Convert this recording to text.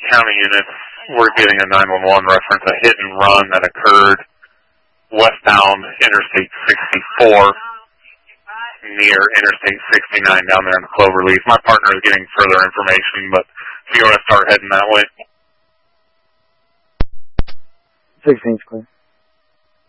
county units, we're getting a 911 reference, a hit and run that occurred westbound Interstate 64 near Interstate 69 down there in the Cloverleaf. My partner is getting further information, but if you want to start heading that way. 16's clear.